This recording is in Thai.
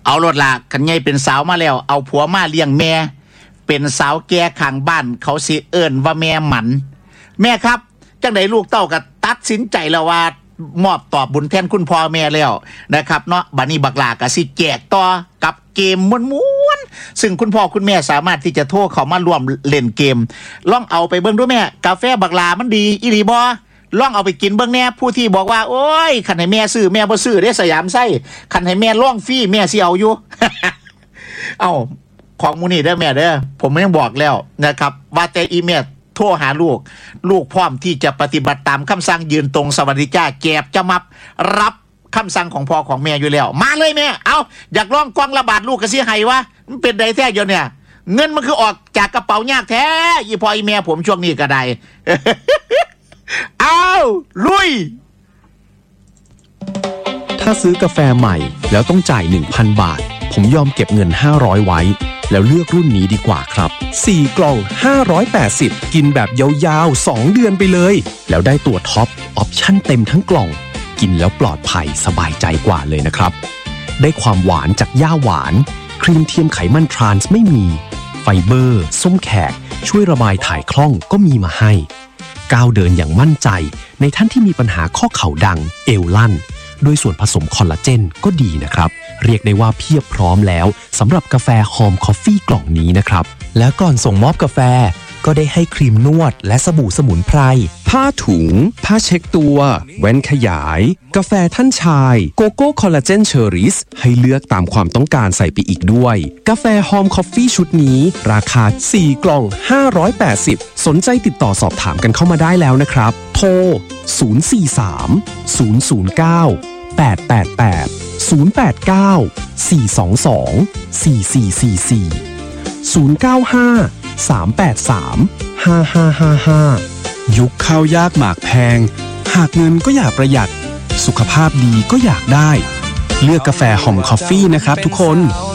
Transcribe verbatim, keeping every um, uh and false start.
เอารถละคันใหญ่เป็นสาวมาแล้วเอาผัวมาเลี้ยงแม่เป็นสาวแก่ข้างบ้านเขาสิเอิ้นว่าแม่หมันแม่ครับจังได๋ลูกเต้าก็ตัดสินใจแล้วว่ามอบตอบบุญแทนคุณพ่อแม่แล้วนะครับเนาะบัดนี้บักหลาก็สิแจกต่อกับเกมม้วนๆซึ่งคุณพ่อคุณแม่สามารถที่จะโทรเข้ามาร่วมเล่นเกมลองเอาไปเบิ่งดูแม่กาแฟบักหลามันดีอีหลีบ่ลองเอาไปกินเบิ่งแน่ผู้ที่บอกว่าโอ้ยคันให้แม่ซื้อแม่บ่ซื้อเด้สยามไส้คันให้แม่ลองฟรีแม่สิเอาอยู่ เอ้าของมูนี่เด้อแม่เด้อผมยังบอกแล้วนะครับว่าแต่อีเมลโทรหาลูกลูกพร้อมที่จะปฏิบัติตามคำสั่งยืนตรงสวัสดีจ้าแก็บจะมับรับคำสั่งของพ่อของแม่อยู่แล้วมาเลยแม่เอาอยากลองกองระบาดลูกก็สิให้วะมันเป็นไดแท้อยู่เนี่ยเงินมันคือออกจากกระเป๋ายากแท้อีพ่ออีแม่ผมช่วงนี้ก็ได้ เอาลุยถ้าซื้อกาแฟใหม่แล้วต้องจ่าย หนึ่งพัน บาทผมยอมเก็บเงินห้าร้อยไว้แล้วเลือกรุ่นนี้ดีกว่าครับสี่กล่องห้าร้อยแปดสิบกินแบบยาวๆสองเดือนไปเลยแล้วได้ตัวท็อปออปชั่นเต็มทั้งกล่องกินแล้วปลอดภัยสบายใจกว่าเลยนะครับได้ความหวานจากหญ้าหวานครีมเทียมไขมันทรานส์ไม่มีไฟเบอร์ส้มแขกช่วยระบายถ่ายคล่องก็มีมาให้ก้าวเดินอย่างมั่นใจในท่านที่มีปัญหาข้อเข่าดังเอวลั่นโดยส่วนผสมคอลลาเจนก็ดีนะครับเรียกได้ว่าเพียบพร้อมแล้วสำหรับกาแฟหอมคอฟฟี่กล่องนี้นะครับแล้วก่อนส่งมอบกาแฟก็ได้ให้ครีมนวดและสบู่สมุนไพรผ้าถุงผ้าเช็คตัวแว่นขยายกาแฟท่านชายโกโก้คอลลาเจนเชอร์ริสให้เลือกตามความต้องการใส่ไปอีกด้วยกาแฟหอมคอฟฟี่ชุดนี้ราคาสี่กล่องห้าร้อยแปดสิบสนใจติดต่อสอบถามกันเข้ามาได้แล้วนะครับโทรศูนย์ สี่ สาม ศูนย์ ศูนย์ เก้า แปด แปด แปด ศูนย์ แปด เก้า สี่ สอง สอง สี่ สี่ สี่ สี่ ศูนย์ เก้า ห้า สาม แปด สาม ห้า ห้า ห้า ห้ายุคข้าวยากหมากแพงหากเงินก็อยากประหยัดสุขภาพดีก็อยากได้เลือกกาแฟหอมคอฟฟี่นะครับทุกคน